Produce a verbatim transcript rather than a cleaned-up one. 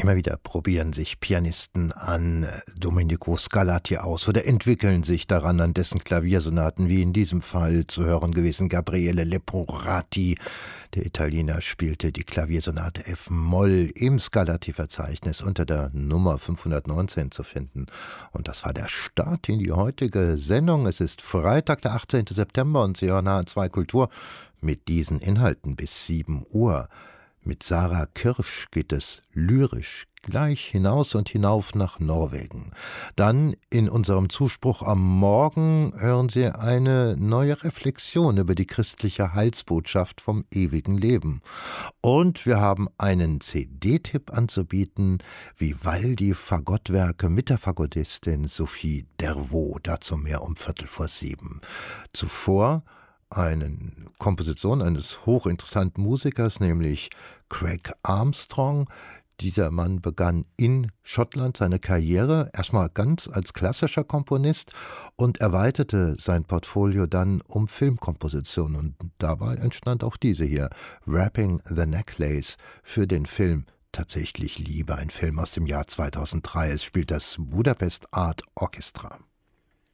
Immer wieder probieren sich Pianisten an Domenico Scarlatti aus oder entwickeln sich daran an dessen Klaviersonaten, wie in diesem Fall zu hören gewesen Gabriele Leporati. Der Italiener spielte die Klaviersonate F-Moll im Scarlatti-Verzeichnis unter der Nummer fünfhundertneunzehn zu finden. Und das war der Start in die heutige Sendung. Es ist Freitag, der achtzehnten September und Sie hören H zwei Kultur mit diesen Inhalten bis sieben Uhr. Mit Sarah Kirsch geht es lyrisch gleich hinaus und hinauf nach Norwegen. Dann in unserem Zuspruch am Morgen hören Sie eine neue Reflexion über die christliche Heilsbotschaft vom ewigen Leben. Und wir haben einen C D-Tipp anzubieten, Vivaldi Fagottwerke mit der Fagottistin Sophie Dervaux. Dazu mehr um Viertel vor sieben. Zuvor eine Komposition eines hochinteressanten Musikers, nämlich Craig Armstrong. Dieser Mann begann in Schottland seine Karriere, erstmal ganz als klassischer Komponist und erweiterte sein Portfolio dann um Filmkompositionen. Und dabei entstand auch diese hier, Wrapping the Necklace, für den Film Tatsächlich Liebe, ein Film aus dem Jahr zweitausenddrei. Es spielt das Budapest Art Orchestra.